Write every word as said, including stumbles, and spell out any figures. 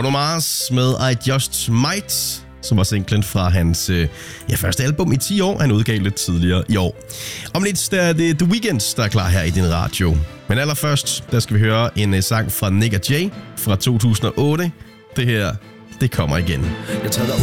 Bruno Mars med I Just Might, som var singlen fra hans øh, ja, første album i ti år. Han udgav lidt tidligere i år. Om lidt der er det The Weeknd, der er klar her i din radio. Men allerførst, der skal vi høre en øh, sang fra Nick og Jay fra to tusind og otte. Det her, det kommer igen. Jeg tager